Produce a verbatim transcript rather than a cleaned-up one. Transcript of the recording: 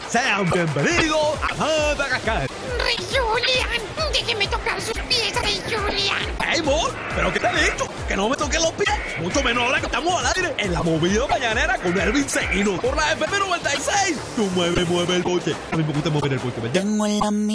Sean bienvenidos a Madagascar. ¡Rey Julian! ¡Déjeme tocar sus pies, Rey Julian! ¡Hey, Mol! ¿Pero qué te he dicho? ¡Que no me toquen los pies! Mucho menos ahora que estamos al aire en la movida mañanera con Elvin Seguino por la F M noventa y seis. Tú mueve, mueve el coche. A mí me gusta mover el coche, ¿verdad? Tengo en la